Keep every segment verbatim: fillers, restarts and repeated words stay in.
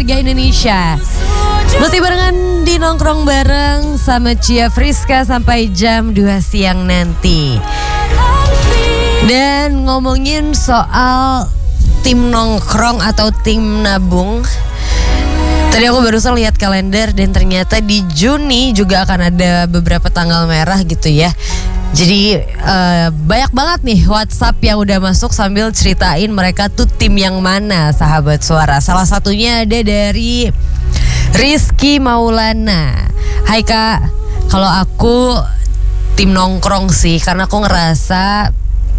Warga Indonesia. Masih barengan di nongkrong bareng sama Cia Friska sampai jam dua siang nanti. Dan ngomongin soal tim nongkrong atau tim nabung, tadi aku barusan lihat kalender dan ternyata di Juni juga akan ada beberapa tanggal merah gitu ya. Jadi uh, banyak banget nih WhatsApp yang udah masuk sambil ceritain mereka tuh tim yang mana, sahabat suara. Salah satunya ada dari Rizky Maulana. Hai Kak, kalau aku tim nongkrong sih, karena aku ngerasa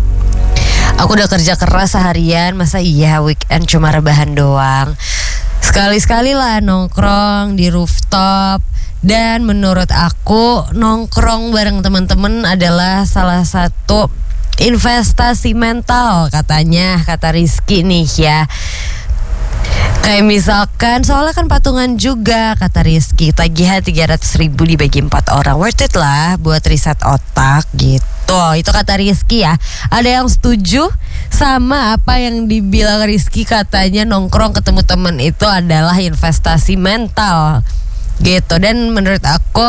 aku udah kerja keras seharian, masa iya weekend cuma rebahan doang. Sekali-sekali lah nongkrong di rooftop. Dan menurut aku nongkrong bareng teman-teman adalah salah satu investasi mental katanya, kata Rizky nih ya. Kayak misalkan, soalnya kan patungan juga kata Rizky, tagihan tiga ratus ribu dibagi empat orang, worth it lah buat riset otak gitu. Itu kata Rizky ya. Ada yang setuju sama apa yang dibilang Rizky, katanya nongkrong ketemu teman itu adalah investasi mental gitu. Dan menurut aku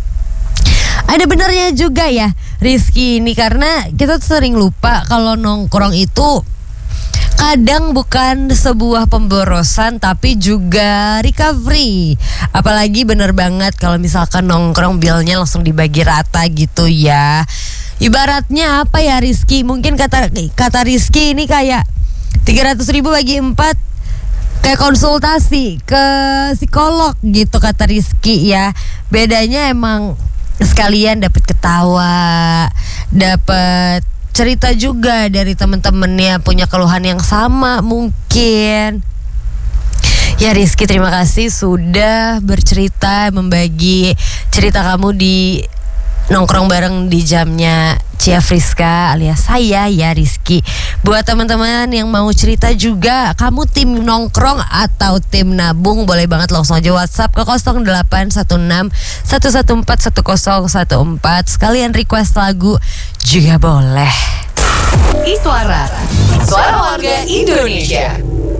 ada benernya juga ya Rizky ini, karena kita tuh sering lupa kalau nongkrong itu kadang bukan sebuah pemborosan tapi juga recovery. Apalagi bener banget kalau misalkan nongkrong bilnya langsung dibagi rata gitu ya. Ibaratnya apa ya Rizky, mungkin kata kata Rizky ini kayak tiga ratus ribu bagi empat, kayak konsultasi ke psikolog gitu kata Rizky ya. Bedanya emang sekalian dapat ketawa, dapat cerita juga dari temen-temennya punya keluhan yang sama mungkin. Ya Rizky, terima kasih sudah bercerita, membagi cerita kamu di nongkrong bareng di jamnya Cia Friska alias saya ya Rizky. Buat teman-teman yang mau cerita juga, kamu tim nongkrong atau tim nabung, boleh banget langsung aja WhatsApp ke nol delapan satu enam satu satu empat satu nol satu empat. Sekalian request lagu juga boleh. Iswara, suara warga Indonesia.